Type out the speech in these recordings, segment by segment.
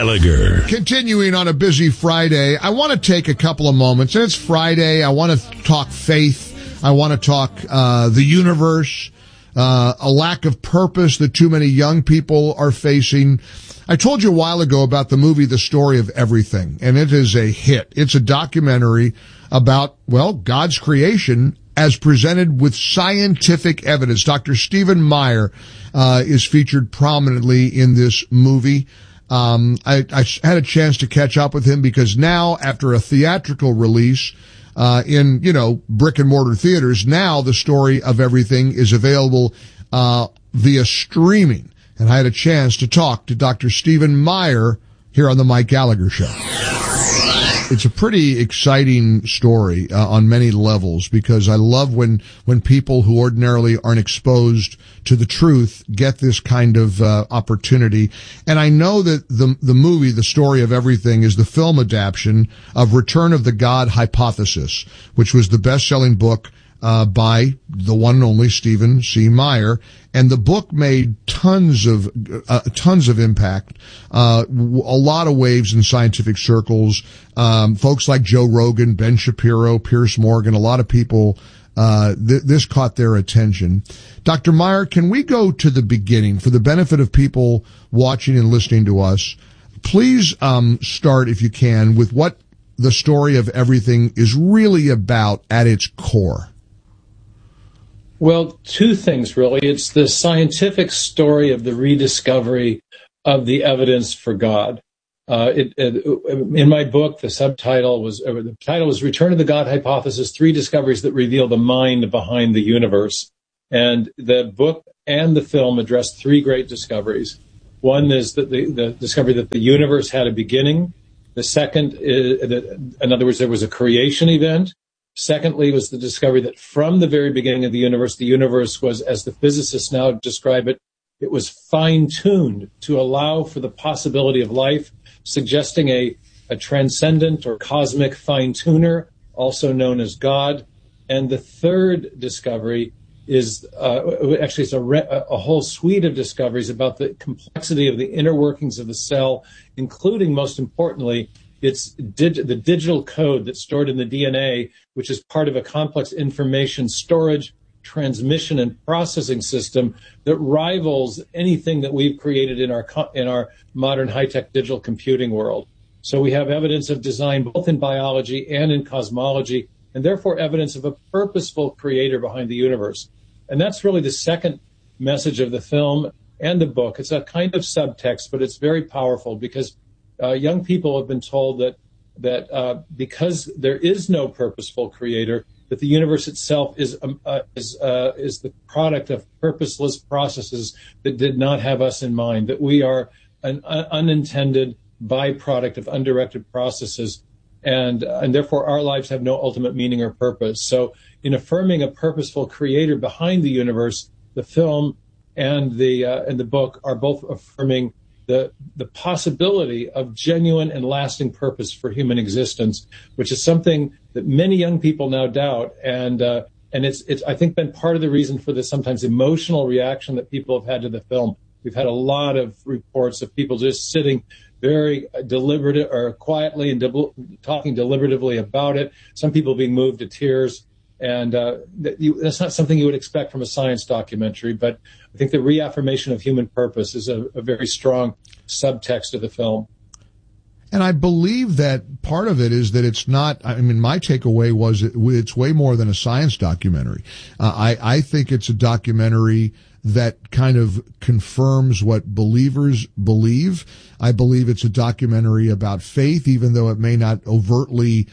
Gallagher. Continuing on a busy Friday, I want to take a couple of moments, and it's Friday. I want to talk faith. I want to talk the universe, a lack of purpose that too many young people are facing. I told you a while ago about the movie The Story of Everything, and it is a hit. It's a documentary about, well, God's creation as presented with scientific evidence. Dr. Stephen Meyer is featured prominently in this movie. I had a chance to catch up with him because now, after a theatrical release in, brick and mortar theaters, now The Story of Everything is available via streaming. And I had a chance to talk to Dr. Stephen Meyer here on the Mike Gallagher Show. It's a pretty exciting story on many levels because I love when people who ordinarily aren't exposed to the truth get this kind of opportunity. And I know that the movie, The Story of Everything, is the film adaptation of Return of the God Hypothesis, which was the best-selling book by the one and only Stephen C. Meyer. And the book made tons of impact, a lot of waves in scientific circles. Folks like Joe Rogan, Ben Shapiro, Piers Morgan, a lot of people, this caught their attention. Dr. Meyer, can we go to the beginning for the benefit of people watching and listening to us? Please, start, if you can, with what The Story of Everything is really about at its core. Well, two things, really. It's the scientific story of the rediscovery of the evidence for God. In my book, the title was Return of the God Hypothesis, 3 Discoveries that Reveal the Mind Behind the Universe. And the book and the film address 3 great discoveries. One is that the discovery that the universe had a beginning. The second is in other words, there was a creation event. Secondly, was the discovery that from the very beginning of the universe was, as the physicists now describe it, it was fine-tuned to allow for the possibility of life, suggesting a transcendent or cosmic fine-tuner, also known as God. And the third discovery is actually it's a whole suite of discoveries about the complexity of the inner workings of the cell, including, most importantly, it's the digital code that's stored in the DNA, which is part of a complex information storage, transmission, and processing system that rivals anything that we've created in our modern high-tech digital computing world. So we have evidence of design both in biology and in cosmology, and therefore evidence of a purposeful creator behind the universe. And that's really the second message of the film and the book. It's a kind of subtext, but it's very powerful because young people have been told that because there is no purposeful creator, that the universe itself is the product of purposeless processes that did not have us in mind, that we are an unintended byproduct of undirected processes, and therefore our lives have no ultimate meaning or purpose. So in affirming a purposeful creator behind the universe, the film and the book are both affirming the possibility of genuine and lasting purpose for human existence, which is something that many young people now doubt. And it's I think been part of the reason for the sometimes emotional reaction that people have had to the film. We've had a lot of reports of people just sitting very deliberate or quietly and talking deliberatively about it. Some people being moved to tears. And that's not something you would expect from a science documentary, but I think the reaffirmation of human purpose is a very strong subtext of the film. And I believe that part of it is that it's not, I mean, my takeaway was it's way more than a science documentary. I think it's a documentary that kind of confirms what believers believe. I believe it's a documentary about faith, even though it may not overtly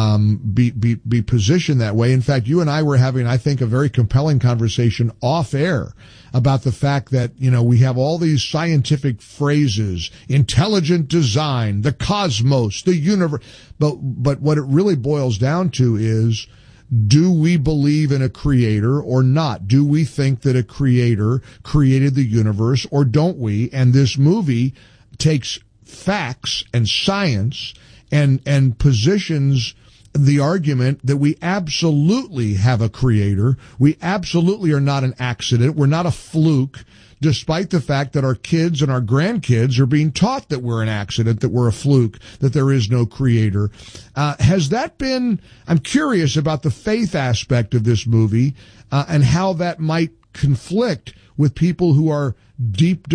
be positioned that way. In fact, you and I were having, I think, a very compelling conversation off air about the fact that, we have all these scientific phrases, intelligent design, the cosmos, the universe. But what it really boils down to is, do we believe in a creator or not? Do we think that a creator created the universe or don't we? And this movie takes facts and science and positions the argument that we absolutely have a creator. We absolutely are not an accident. We're not a fluke. despite the fact that our kids and our grandkids are being taught that we're an accident, that we're a fluke, that there is no creator. Has that been, I'm curious about the faith aspect of this movie, and how that might conflict with people who are deep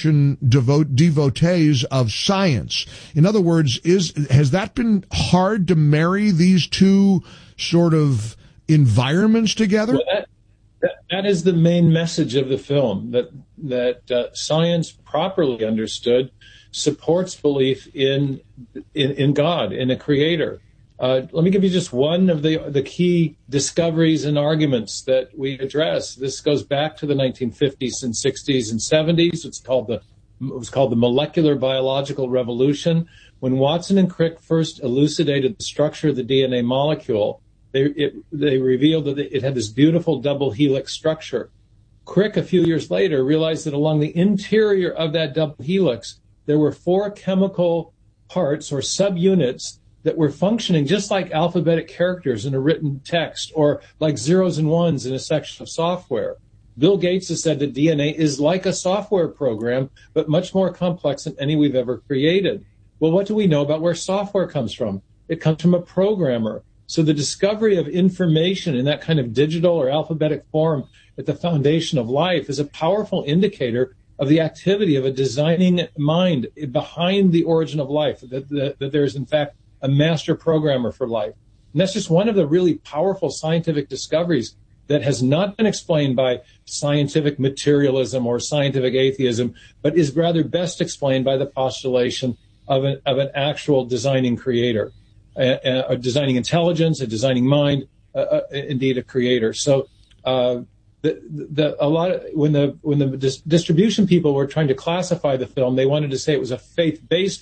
devotees of science. In other words, has that been hard to marry these two sort of environments together? Well, that is the main message of the film, that science properly understood supports belief in God, in a creator. Let me give you just one of the key discoveries and arguments that we address. This goes back to the 1950s and 60s and 70s. It was called the molecular biological revolution. When Watson and Crick first elucidated the structure of the DNA molecule, they revealed that it had this beautiful double helix structure. Crick, a few years later, realized that along the interior of that double helix, there were 4 chemical parts or subunits that were functioning just like alphabetic characters in a written text, or like zeros and ones in a section of software. Bill Gates has said that DNA is like a software program, but much more complex than any we've ever created. Well, what do we know about where software comes from? It comes from a programmer. So the discovery of information in that kind of digital or alphabetic form at the foundation of life is a powerful indicator of the activity of a designing mind behind the origin of life, that there's, in fact, a master programmer for life. And that's just one of the really powerful scientific discoveries that has not been explained by scientific materialism or scientific atheism, but is rather best explained by the postulation of an actual designing creator, a designing intelligence, a designing mind, indeed a creator. So when the distribution people were trying to classify the film, they wanted to say it was a faith-based